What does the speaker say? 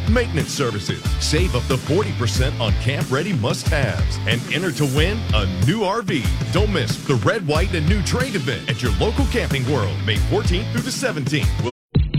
maintenance services. Save up to 40% on camp-ready must-haves and enter to win a new RV. Don't miss the Red, White, and New Trade event at your local Camping World, May 14th through the 17th.